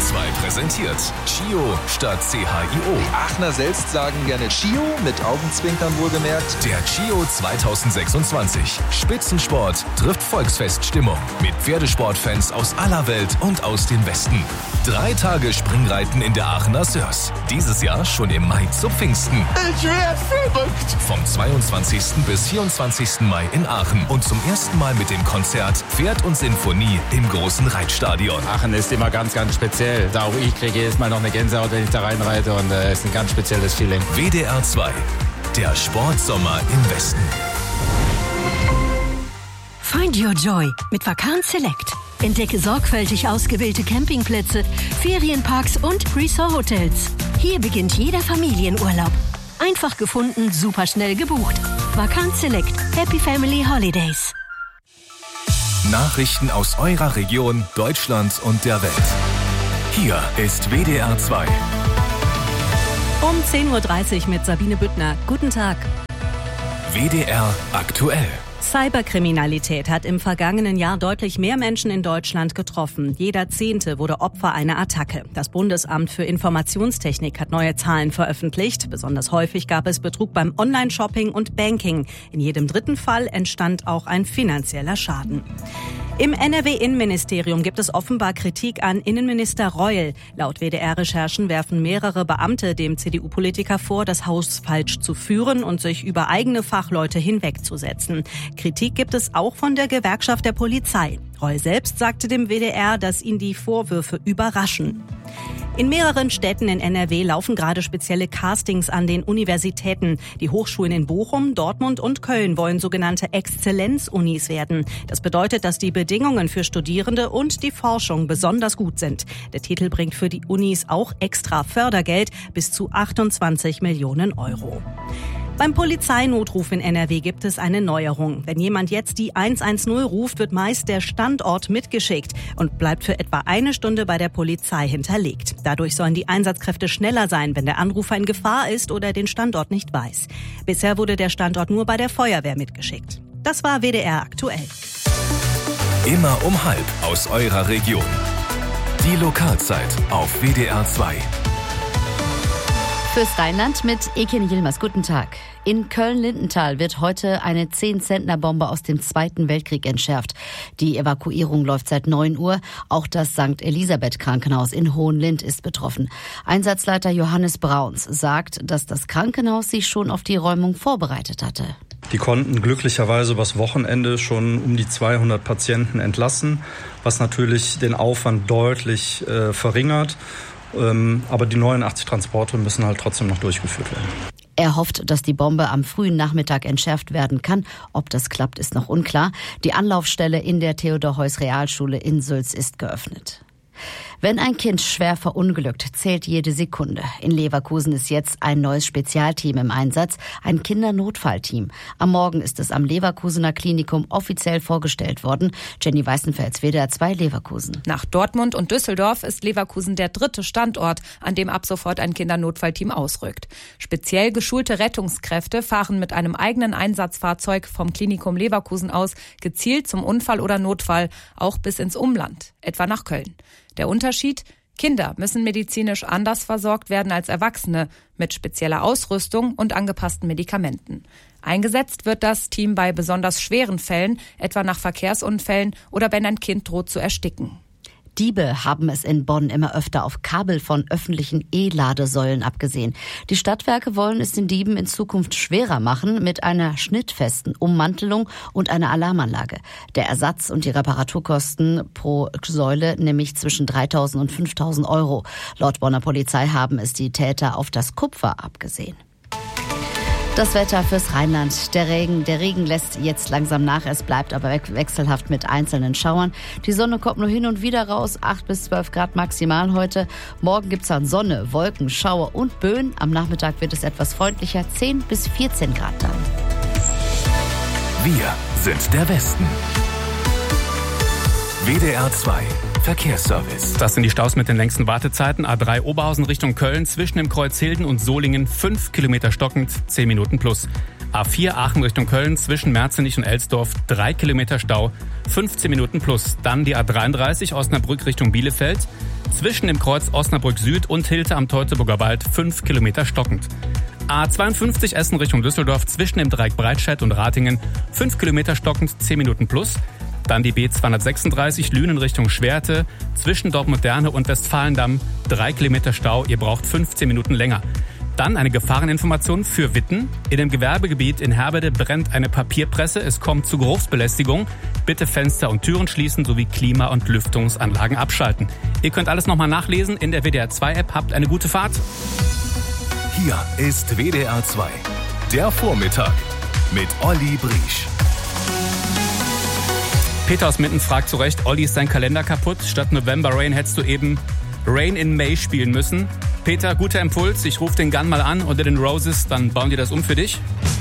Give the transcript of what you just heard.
2 präsentiert CHIO statt CHIO. Die Aachener selbst sagen gerne CHIO, mit Augenzwinkern wohlgemerkt. Der CHIO 2026. Spitzensport trifft Volksfeststimmung mit Pferdesportfans aus aller Welt und aus dem Westen. 3 Tage Springreiten in der Aachener Sörs. Dieses Jahr schon im Mai zu Pfingsten. Ich werde verrückt. Vom 22. bis 24. Mai in Aachen und zum ersten Mal mit dem Konzert Pferd und Sinfonie im großen Reitstadion. Aachen ist immer ganz, ganz speziell. Da auch ich kriege jedes Mal noch eine Gänsehaut, wenn ich da reinreite und es ist ein ganz spezielles Feeling. WDR 2, der Sportsommer im Westen. Find your joy mit Vacanz Select. Entdecke sorgfältig ausgewählte Campingplätze, Ferienparks und Resort-Hotels. Hier beginnt jeder Familienurlaub. Einfach gefunden, super schnell gebucht. Vacanz Select. Happy Family Holidays. Nachrichten aus eurer Region, Deutschland und der Welt. Hier ist WDR 2. Um 10.30 Uhr mit Sabine Büttner. Guten Tag. WDR aktuell. Cyberkriminalität hat im vergangenen Jahr deutlich mehr Menschen in Deutschland getroffen. Jeder 10. wurde Opfer einer Attacke. Das Bundesamt für Informationstechnik hat neue Zahlen veröffentlicht. Besonders häufig gab es Betrug beim Online-Shopping und Banking. In jedem 3. Fall entstand auch ein finanzieller Schaden. Im NRW-Innenministerium gibt es offenbar Kritik an Innenminister Reul. Laut WDR-Recherchen werfen mehrere Beamte dem CDU-Politiker vor, das Haus falsch zu führen und sich über eigene Fachleute hinwegzusetzen. Kritik gibt es auch von der Gewerkschaft der Polizei. Reul selbst sagte dem WDR, dass ihn die Vorwürfe überraschen. In mehreren Städten in NRW laufen gerade spezielle Castings an den Universitäten. Die Hochschulen in Bochum, Dortmund und Köln wollen sogenannte Exzellenzunis werden. Das bedeutet, dass die Bedingungen für Studierende und die Forschung besonders gut sind. Der Titel bringt für die Unis auch extra Fördergeld bis zu 28 Millionen Euro. Beim Polizeinotruf in NRW gibt es eine Neuerung. Wenn jemand jetzt die 110 ruft, wird meist der Standort mitgeschickt und bleibt für etwa 1 Stunde bei der Polizei hinterlegt. Dadurch sollen die Einsatzkräfte schneller sein, wenn der Anrufer in Gefahr ist oder den Standort nicht weiß. Bisher wurde der Standort nur bei der Feuerwehr mitgeschickt. Das war WDR aktuell. Immer um 12:30 aus eurer Region. Die Lokalzeit auf WDR 2. Fürs Rheinland mit Ekin Yilmaz. Guten Tag. In Köln-Lindenthal wird heute eine 10-Zentner-Bombe aus dem Zweiten Weltkrieg entschärft. Die Evakuierung läuft seit 9 Uhr. Auch das St. Elisabeth-Krankenhaus in Hohenlind ist betroffen. Einsatzleiter Johannes Brauns sagt, dass das Krankenhaus sich schon auf die Räumung vorbereitet hatte. Die konnten glücklicherweise übers Wochenende schon um die 200 Patienten entlassen, was natürlich den Aufwand deutlich verringert. Aber die 89 Transporte müssen halt trotzdem noch durchgeführt werden. Er hofft, dass die Bombe am frühen Nachmittag entschärft werden kann. Ob das klappt, ist noch unklar. Die Anlaufstelle in der Theodor-Heuss-Realschule in Sülz ist geöffnet. Wenn ein Kind schwer verunglückt, zählt jede Sekunde. In Leverkusen ist jetzt ein neues Spezialteam im Einsatz, ein Kindernotfallteam. Am Morgen ist es am Leverkusener Klinikum offiziell vorgestellt worden. Jenny Weißenfels, WDR 2 Leverkusen. Nach Dortmund und Düsseldorf ist Leverkusen der 3. Standort, an dem ab sofort ein Kindernotfallteam ausrückt. Speziell geschulte Rettungskräfte fahren mit einem eigenen Einsatzfahrzeug vom Klinikum Leverkusen aus gezielt zum Unfall oder Notfall, auch bis ins Umland, etwa nach Köln. Der Unterschied? Kinder müssen medizinisch anders versorgt werden als Erwachsene, mit spezieller Ausrüstung und angepassten Medikamenten. Eingesetzt wird das Team bei besonders schweren Fällen, etwa nach Verkehrsunfällen oder wenn ein Kind droht zu ersticken. Diebe haben es in Bonn immer öfter auf Kabel von öffentlichen E-Ladesäulen abgesehen. Die Stadtwerke wollen es den Dieben in Zukunft schwerer machen mit einer schnittfesten Ummantelung und einer Alarmanlage. Der Ersatz und die Reparaturkosten pro Säule nämlich zwischen 3.000 und 5.000 Euro. Laut Bonner Polizei haben es die Täter auf das Kupfer abgesehen. Das Wetter fürs Rheinland. Der Regen lässt jetzt langsam nach. Es bleibt aber wechselhaft mit einzelnen Schauern. Die Sonne kommt nur hin und wieder raus. 8 bis 12 Grad maximal heute. Morgen gibt's dann Sonne, Wolken, Schauer und Böen. Am Nachmittag wird es etwas freundlicher. 10 bis 14 Grad dann. Wir sind der Westen. WDR 2 Verkehrsservice. Das sind die Staus mit den längsten Wartezeiten. A3 Oberhausen Richtung Köln zwischen dem Kreuz Hilden und Solingen 5 Kilometer stockend, 10 Minuten plus. A4 Aachen Richtung Köln zwischen Merzenich und Elsdorf 3 Kilometer Stau, 15 Minuten plus. Dann die A33 Osnabrück Richtung Bielefeld zwischen dem Kreuz Osnabrück Süd und Hilter am Teutoburger Wald 5 Kilometer stockend. A52 Essen Richtung Düsseldorf zwischen dem Dreieck Breitscheid und Ratingen 5 Kilometer stockend, 10 Minuten plus. Dann die B236 Lünen Richtung Schwerte zwischen Dortmund-Derne und Westfalendamm 3 Kilometer Stau, ihr braucht 15 Minuten länger. Dann eine Gefahreninformation für Witten. In dem Gewerbegebiet in Herbede brennt eine Papierpresse. Es kommt zu Geruchsbelästigung. Bitte Fenster und Türen schließen sowie Klima- und Lüftungsanlagen abschalten. Ihr könnt alles nochmal nachlesen in der WDR 2 App. Habt eine gute Fahrt. Hier ist WDR 2, der Vormittag mit Olli Briesch. Peter aus Minden fragt zu Recht, Olli, ist dein Kalender kaputt? Statt November Rain hättest du eben Rain in May spielen müssen. Peter, guter Impuls. Ich rufe den Gun mal an unter den Roses, dann bauen die das um für dich.